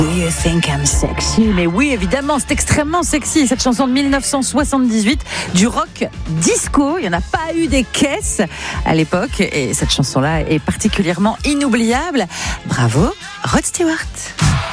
Do you think I'm sexy? Mais oui, évidemment, c'est extrêmement sexy. Cette chanson de 1978, du rock disco. Il n'y en a pas eu des caisses à l'époque. Et cette chanson-là est particulièrement inoubliable. Bravo, Rod Stewart.